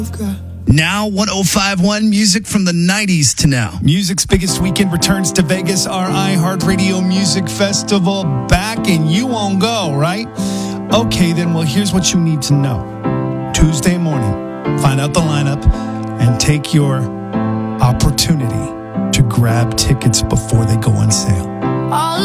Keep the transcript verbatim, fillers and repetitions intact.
Now, one oh five point one music from the nineties to now. Music's biggest weekend returns to Vegas, our iHeartRadio Music Festival back, and you won't go, right? Okay, then, well, here's what you need to know. Tuesday morning, find out the lineup and take your opportunity to grab tickets before they go on sale.